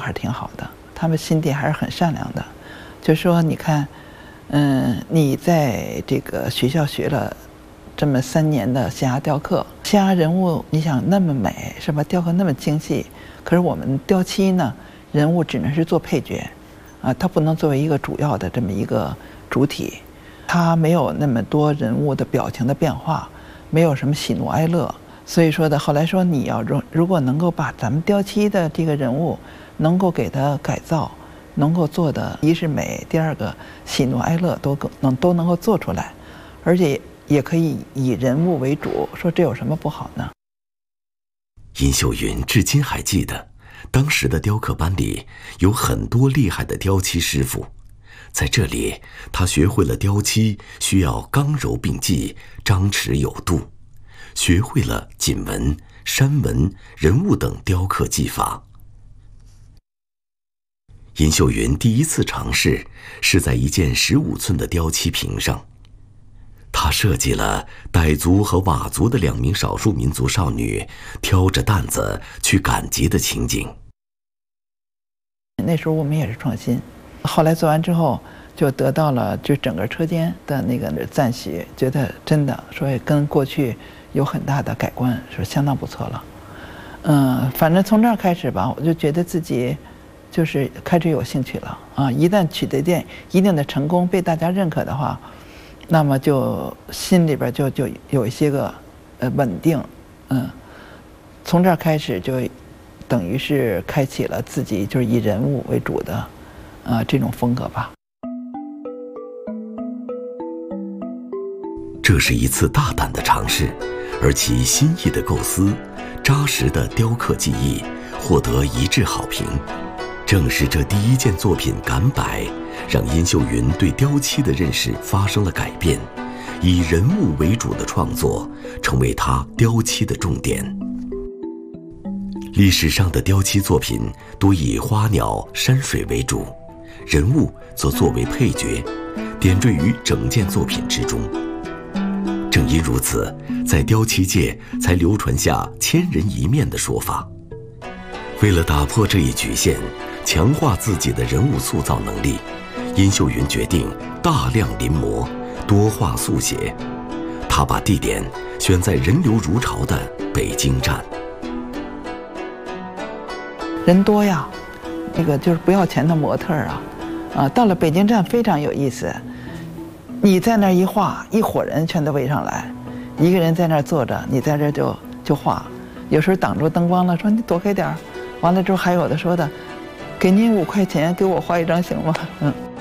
还是挺好的，他们心地还是很善良的。就是说，你看，你在这个学校学了这么3年的象牙雕刻，象牙人物你想那么美是吧？雕刻那么精细，可是我们雕漆呢，人物只能是做配角，它不能作为一个主要的这么一个主体，它没有那么多人物的表情的变化，没有什么喜怒哀乐。所以说的后来说，你要如果能够把咱们雕漆的这个人物能够给它改造，能够做的一是美，第二个喜怒哀乐都能够做出来，而且也可以以人物为主，说这有什么不好呢？ 殷秀云至今还记得，当时的雕刻班里有很多厉害的雕漆师傅，在这里他学会了雕漆需要刚柔并济、张弛有度，学会了锦纹、山纹、人物等雕刻技法。殷秀云第一次尝试是在一件15寸的雕漆瓶上，他设计了傣族和佤族的2名少数民族少女挑着担子去赶集的情景。 那时候我们也是创新，后来做完之后就得到了就整个车间的那个赞许，觉得真的说跟过去有很大的改观，说相当不错了。反正从这儿开始吧，我就觉得自己就是开始有兴趣了啊！一旦取得一定的成功，被大家认可的话，那么就心里边就有一些个稳定，从这儿开始就等于是开启了自己就是以人物为主的这种风格吧。 这是一次大胆的尝试，而其新意的构思、扎实的雕刻技艺获得一致好评。正是这第一件作品《赶摆》，让殷秀云对雕漆的认识发生了改变，以人物为主的创作成为她雕漆的重点。历史上的雕漆作品多以花鸟、山水为主，人物则作为配角，点缀于整件作品之中。正因如此，在雕漆界才流传下千人一面的说法。为了打破这一局限，强化自己的人物塑造能力，殷秀云决定大量临摹，多画速写。她把地点选在人流如潮的北京站。 人多呀，那个就是不要钱的模特到了北京站非常有意思。你在那儿一画，一伙人全都围上来，一个人在那儿坐着，你在这就画。有时候挡住灯光了，说你躲开点儿。完了之后还有的说的，给您5块钱，给我画一张行吗？